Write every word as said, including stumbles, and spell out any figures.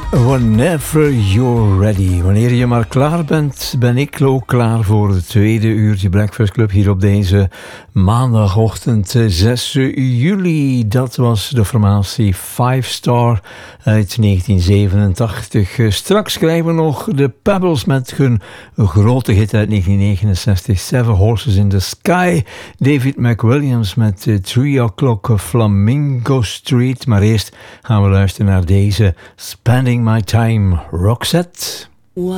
Whenever you're ready. Wanneer je maar klaar bent, ben ik ook klaar voor het tweede uurtje Breakfast Club hier op deze maandagochtend zes juli. Dat was de formatie Five Star uit negentien zevenentachtig. Straks krijgen we nog de Pebbles met hun grote hit uit negentien negenenzestig, Seven Horses in the Sky. David McWilliams met Three O'Clock Flamingo Street. Maar eerst gaan we luisteren naar deze Spending My Time, Roxette.